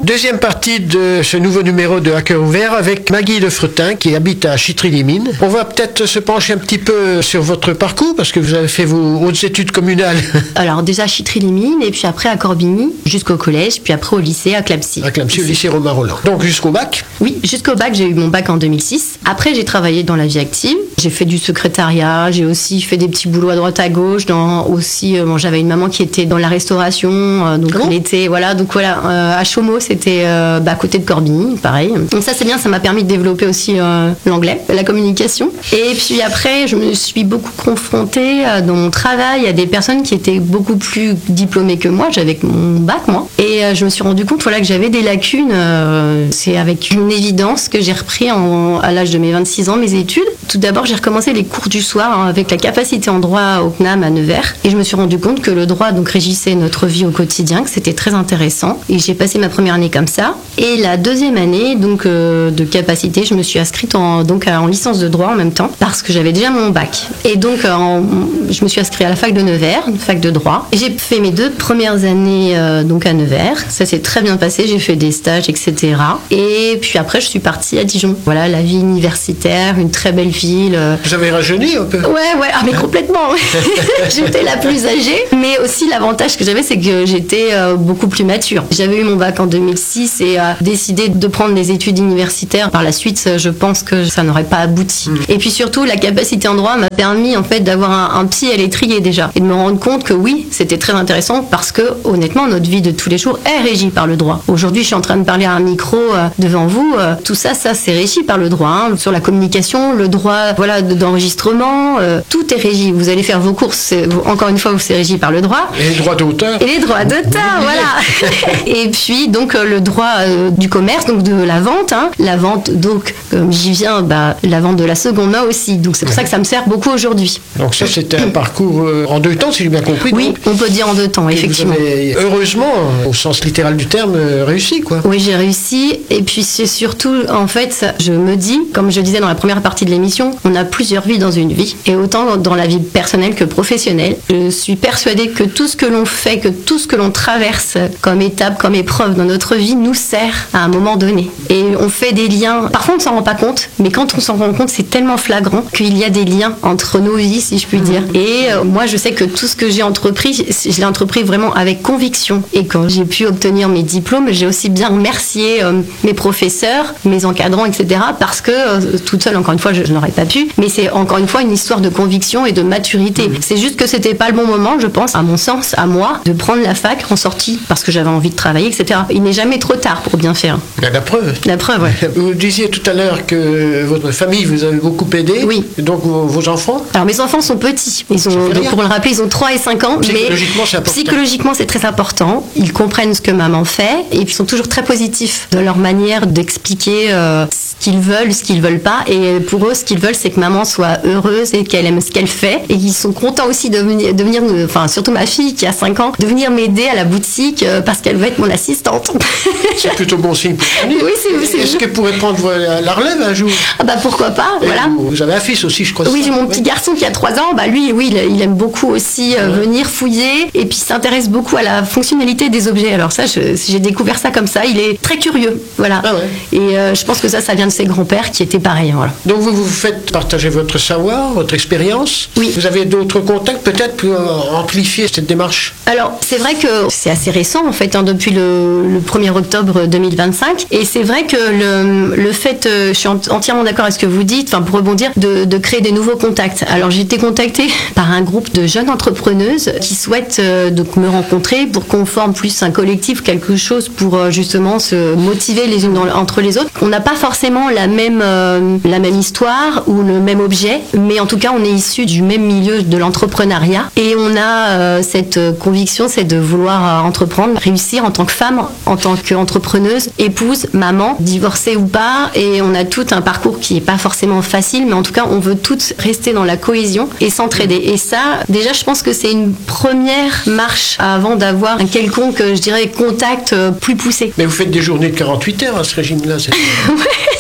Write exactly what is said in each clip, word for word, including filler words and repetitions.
Deuxième partie de ce nouveau numéro de Hacker Ouvert avec Maggie Lefretin qui habite à Chitry-les-Mines. On va peut-être se pencher un petit peu sur votre parcours parce que vous avez fait vos hautes études communales. Alors déjà Chitry-les-Mines et puis après à Corbigny jusqu'au collège, puis après au lycée à Clamecy. À Clamecy, au lycée Romain Rolland. Donc jusqu'au bac? Oui, jusqu'au bac, j'ai eu mon bac en deux mille six. Après, j'ai travaillé dans la vie active. J'ai fait du secrétariat, j'ai aussi fait des petits boulots à droite à gauche. Dans aussi, euh, bon, j'avais une maman qui était dans la restauration, euh, donc Comment elle était, voilà, donc voilà, euh, à Chaumont, c'était euh, bah, à côté de Corbigny, pareil. Donc ça, c'est bien, ça m'a permis de développer aussi euh, l'anglais, la communication. Et puis après, je me suis beaucoup confrontée euh, dans mon travail à des personnes qui étaient beaucoup plus diplômées que moi. J'avais mon bac, moi, et euh, je me suis rendu compte, voilà, que j'avais des lacunes. Euh, c'est avec une évidence que j'ai repris en, à l'âge de mes vingt-six ans mes études. Tout d'abord, j'ai recommencé les cours du soir hein, avec la capacité en droit au C N A M à Nevers. Et je me suis rendu compte que le droit donc régissait notre vie au quotidien, que c'était très intéressant. Et j'ai passé ma première année comme ça. Et la deuxième année donc euh, de capacité, je me suis inscrite en, donc, en licence de droit en même temps parce que j'avais déjà mon bac. Et donc, en, je me suis inscrite à la fac de Nevers, une fac de droit. Et j'ai fait mes deux premières années euh, donc à Nevers. Ça s'est très bien passé. J'ai fait des stages, et cetera. Et puis après, je suis partie à Dijon. Voilà, la vie universitaire, une très belle ville. Vous avez rajeuni un peu? Ouais, ouais, ah, mais complètement. Ouais. J'étais la plus âgée. Mais aussi, l'avantage que j'avais, c'est que j'étais euh, beaucoup plus mature. J'avais eu mon bac en deux mille six et euh, décidé de prendre des études universitaires. Par la suite, je pense que ça n'aurait pas abouti. Mmh. Et puis surtout, la capacité en droit m'a permis en fait d'avoir un, un pied à l'étrier déjà et de me rendre compte que oui, c'était très intéressant parce que honnêtement, notre vie de tous les jours est régie par le droit. Aujourd'hui, je suis en train de parler à un micro euh, devant vous. Euh, tout ça, ça c'est régi par le droit. Hein. Sur la communication, le droit, voilà, d'enregistrement, euh, tout est régi. Vous allez faire vos courses, c'est, encore une fois, c'est régi par le droit. Et les droits d'auteur. Et les droits d'auteur, voilà. Et puis donc euh, le droit euh, du commerce, donc de la vente. Hein. La vente, donc comme j'y viens, bah, la vente de la seconde main aussi. Donc c'est pour ça que ça me sert beaucoup aujourd'hui. Donc ça, c'était un parcours euh, en deux temps, si j'ai bien compris. Oui, donc. On peut dire en deux temps, et effectivement. Vous avez, heureusement, au sens littéral du terme, réussi, quoi. Oui, j'ai réussi. Et puis c'est surtout, en fait, je me dis, comme je disais dans la première partie de l'émission, on a plusieurs vies dans une vie. Et autant dans la vie personnelle que professionnelle. Je suis persuadée que tout ce que l'on fait, que tout ce que l'on traverse comme étape, comme épreuve dans notre vie nous sert à un moment donné. Et on fait des liens. Parfois, on ne s'en rend pas compte, mais quand on s'en rend compte, c'est tellement flagrant qu'il y a des liens entre nos vies, si je puis dire. Et euh, moi, je sais que tout ce que j'ai entrepris, je l'ai entrepris vraiment avec conviction. Et quand j'ai pu obtenir mes diplômes, j'ai aussi bien remercié euh, mes professeurs, mes encadrants, et cetera. Parce que euh, toute seule, encore une fois, je, je n'aurais pas pu. Mais c'est encore une fois une histoire de conviction et de maturité. Mmh. C'est juste que c'était pas le bon moment, je pense, à mon sens, à moi, de prendre la fac en sortie parce que j'avais envie de travailler, et cetera. Il n'est jamais trop tard pour bien faire. La preuve. La preuve, oui. Vous disiez tout à l'heure que votre famille vous avait beaucoup aidé. Oui. Et donc vos, vos enfants? Alors mes enfants sont petits. Ils ont, donc, pour le rappeler, ils ont trois et cinq ans. Psychologiquement, mais c'est important. Psychologiquement, c'est très important. Ils comprennent ce que maman fait et ils sont toujours très positifs dans leur manière d'expliquer euh, ce qu'ils veulent, ce qu'ils veulent pas. Et pour eux, ce qu'ils veulent, c'est que maman soit heureuse et qu'elle aime ce qu'elle fait. Et ils sont contents aussi de venir, de venir enfin surtout ma fille qui a cinq ans, de venir m'aider à la boutique euh, parce qu'elle veut être mon assistante. C'est plutôt bon signe pour famille. Oui, c'est, c'est Est-ce qu'elle pourrait prendre la relève un jour? Ah bah pourquoi pas, et voilà. Vous, vous avez un fils aussi, je crois. Oui, j'ai mon ouais. petit garçon qui a trois ans. Bah lui, oui, il, il aime beaucoup aussi euh, ouais. venir fouiller et puis s'intéresse beaucoup à la fonctionnalité des objets. Alors ça, je, j'ai découvert ça comme ça. Il est très curieux, voilà. Ah ouais. Et euh, je pense que ça, ça vient de ses grands-pères qui étaient pareils, voilà. Donc vous vous faites partager votre savoir, votre expérience. Oui. Vous avez d'autres contacts peut-être pour euh, amplifier cette démarche? Alors c'est vrai que c'est assez récent en fait, hein, depuis le, le premier octobre deux mille vingt-cinq. Et c'est vrai que le, le fait, euh, je suis entièrement d'accord avec ce que vous dites, enfin pour rebondir, de, de créer des nouveaux contacts. Alors j'ai été contactée par un groupe de jeunes entrepreneuses qui souhaitent euh, donc me rencontrer pour qu'on forme plus un collectif, quelque chose pour euh, justement se motiver les unes dans, entre les autres. On n'a pas forcément la même, euh, la même histoire ou le même objet, mais en tout cas on est issus du même milieu de l'entrepreneuriat et on a euh, cette conviction, c'est de vouloir euh, entreprendre, réussir en tant que femme, en tant qu'entrepreneuse, épouse, maman, divorcée ou pas, et on a tout un parcours qui n'est pas forcément facile, mais en tout cas on veut toutes rester dans la cohésion et s'entraider. Et ça, déjà je pense que c'est une première marche avant d'avoir un quelconque, je dirais, contact plus poussé. Mais vous faites des journées de quarante-huit heures à ce régime-là, c'est... Ouais,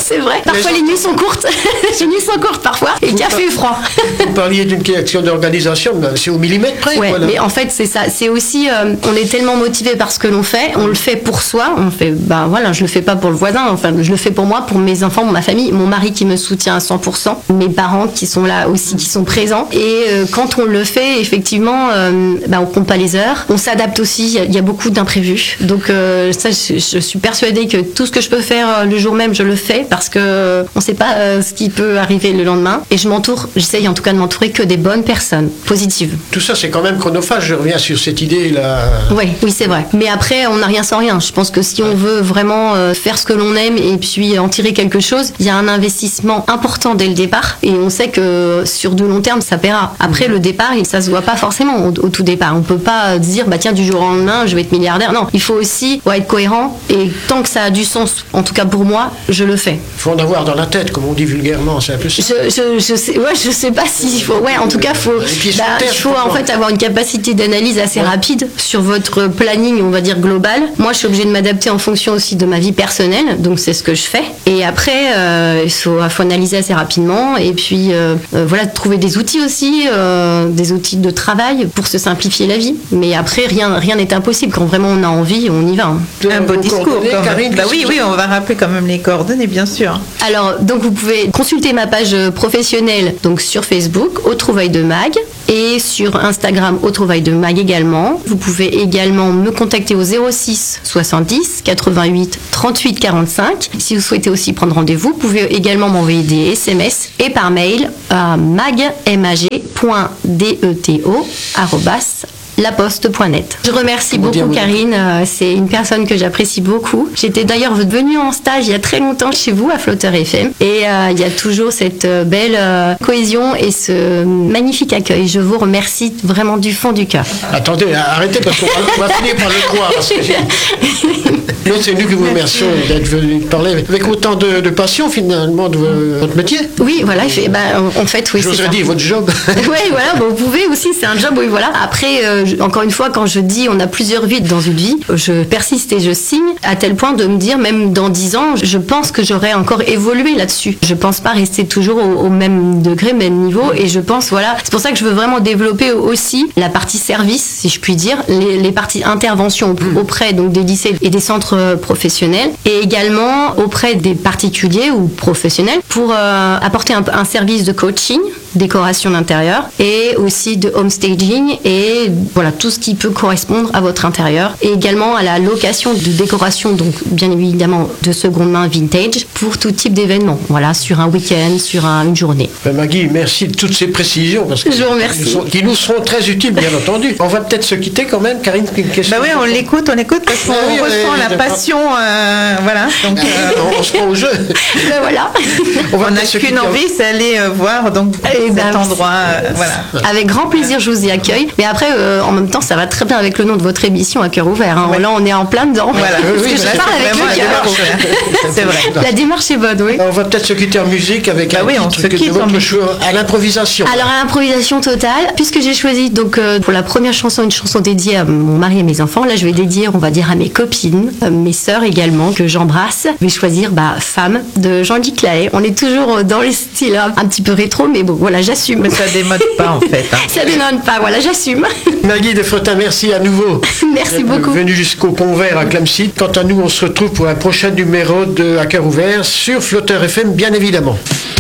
C'est vrai. Parfois Les les nuits sont courtes. Les nuits sont courtes parfois. Et il fait froid. Vous parliez d'une question d'organisation, mais c'est au millimètre près. Ouais, voilà. mais en fait c'est ça. C'est aussi, euh, on est tellement motivé par ce que l'on fait, on le fait pour soi. On fait, ben voilà, je le fais pas pour le voisin. Enfin, je le fais pour moi, pour mes enfants, pour ma famille, mon mari qui me soutient à cent pour cent, mes parents qui sont là aussi, qui sont présents. Et euh, quand on le fait, effectivement, euh, ben on compte pas les heures. On s'adapte aussi. Il y, a, il y a beaucoup d'imprévus. Donc euh, ça, je, je suis persuadée que tout ce que je peux faire euh, le jour même, je le fais parce que euh, on sait pas euh, ce qui peut arriver le lendemain. Et je m'entoure, j'essaye en tout cas de m'entourer que des bonnes personnes positives. Tout ça, c'est quand même chronophage. Je reviens sur cette idée-là. Oui, oui, c'est vrai. Mais après, on n'a rien sans rien. Je pense que si on veut vraiment euh, faire ce que l'on aime et puis en tirer quelque chose, il y a un investissement important dès le départ. Et on sait que sur de long terme, ça paiera. Après, le départ, ça se voit pas forcément au, au tout départ. On peut pas dire, bah tiens, du jour au lendemain, je vais être milliardaire. Non, il faut aussi ouais, être cohérent. Et tant que ça a du sens, en tout cas pour moi, je le fais. Il faut en avoir dans la tête, comme on dit vulgairement. C'est un peu ça. Je, je, je sais, ouais, je sais pas s'il faut. Ouais, en tout cas, faut, bah, il faut en fait avoir une capacité d'analyse assez ouais. rapide sur votre planning, on va dire global. Moi, je suis obligée de m'adapter en fonction aussi de ma vie personnelle, donc c'est ce que je fais. Et après, euh, il faut, faut analyser assez rapidement et puis euh, euh, voilà, trouver des outils aussi, euh, des outils de travail pour se simplifier la vie. Mais après, rien, rien n'est impossible. Quand vraiment on a envie, on y va. Hein. Un beau discours, Karine. Bah oui, oui, on va rappeler quand même les coordonnées, bien sûr. Alors, donc vous pouvez consulter ma page professionnelle donc sur Facebook, Aux Trouvailles de Mag, et sur Instagram, Aux Trouvailles de Mag également. Vous pouvez également me contacter au zéro six soixante-dix quatre-vingt-huit trente-huit quarante-cinq. Si vous souhaitez aussi prendre rendez-vous, vous pouvez également m'envoyer des S M S et par mail à mag point deto arobase laposte point net. Je remercie beaucoup dire, Karine, euh, c'est une personne que j'apprécie beaucoup. J'étais d'ailleurs venue en stage il y a très longtemps chez vous à Flotter F M et euh, il y a toujours cette euh, belle euh, cohésion et ce magnifique accueil. Je vous remercie vraiment du fond du cœur. Attendez, arrêtez parce qu'on va, va finir par le croire. Non, c'est nous qui vous remercions d'être venu parler avec autant de, de passion finalement de votre métier. Oui, voilà, fait, bah, en fait, oui. J'oserais dire votre job. Oui, voilà, bah, vous pouvez aussi, c'est un job, oui, voilà. Après, euh, encore une fois, quand je dis on a plusieurs vies dans une vie, je persiste et je signe à tel point de me dire, même dans dix ans, je pense que j'aurais encore évolué là-dessus. Je pense pas rester toujours au, au même degré, même niveau, et je pense, voilà, c'est pour ça que je veux vraiment développer aussi la partie service, si je puis dire, les, les parties intervention auprès donc des lycées et des centres professionnels, et également auprès des particuliers ou professionnels pour euh, apporter un, un service de coaching, décoration d'intérieur, et aussi de home staging et voilà, tout ce qui peut correspondre à votre intérieur, et également à la location de décoration, donc bien évidemment de seconde main vintage, pour tout type d'événement, voilà, sur un week-end, sur un, une journée. Ben Maggie, merci de toutes ces précisions, parce que je vous remercie. Nous sont, qui nous seront très utiles, bien entendu. On va peut-être se quitter quand même, Karine, une question. Bah oui, on l'écoute, on l'écoute, parce qu'on ah oui, ressent oui, la passion, euh, voilà. Donc, euh, on se prend au jeu. Ben voilà. On n'a qu'une envie, c'est aller euh, voir donc et cet ben, endroit, euh, voilà. Avec grand plaisir, je vous y accueille. Mais après, euh, en même temps, ça va très bien avec le nom de votre émission à cœur ouvert. Hein. Ouais. Là, on est en plein dedans. Voilà. Parce oui, que je parle avec le cœur. C'est vrai. La démarche est bonne, oui. On va peut-être se quitter en musique avec bah un oui, on titre se quitte de votre choix à l'improvisation. Alors à l'improvisation totale, puisque j'ai choisi donc euh, pour la première chanson une chanson dédiée à mon mari et mes enfants. Là, je vais dédier, on va dire, à mes copines, euh, mes sœurs également que j'embrasse. Je vais choisir bah, Femme de Jean-Luc Lahaye. On est toujours dans les styles hein, un petit peu rétro, mais bon, voilà, j'assume. Mais ça démode pas en fait. Hein. Ça démode pas, voilà, j'assume. Maggie de Fretin, merci à nouveau. Merci beaucoup. Venu jusqu'au Pont Vert à Clamcy. Quant à nous, on se retrouve pour un prochain numéro de À cœur ouvert sur Flotter F M, bien évidemment.